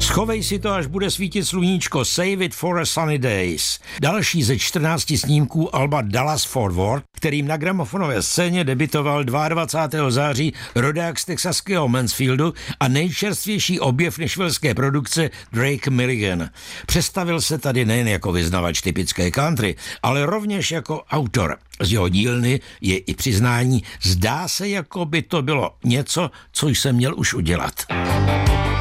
Schovej si to, až bude svítit sluníčko, Save it for a sunny days. Další ze 14 snímků alba Dallas Forward, kterým na gramofonové scéně debitoval 22. září rodák z texaského Mansfieldu a nejčerstvější objev nashvillské produkce Drake Milligan. Představil se tady nejen jako vyznavač typické country, ale rovněž jako autor. Z jeho dílny je i přiznání, zdá se, jako by to bylo něco, co jsem měl už udělat.